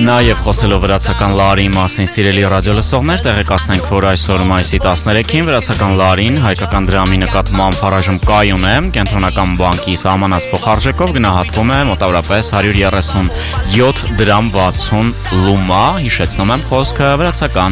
Նաև խոսելով վրացական լարի մասին, սիրելի ռադիոլսողներ, տեղեկացնենք, որ այսօր մայիսի 13-ին վրացական լարին հայկական դրամի նկատմամբ փառաժում կայուն է, կենտրոնական բանկի սահմանած փոխարժեքով գնահատվում է մոտավորապես 137 դրամ 60 լումա, հիշեցնում եմ խոսքը վրացական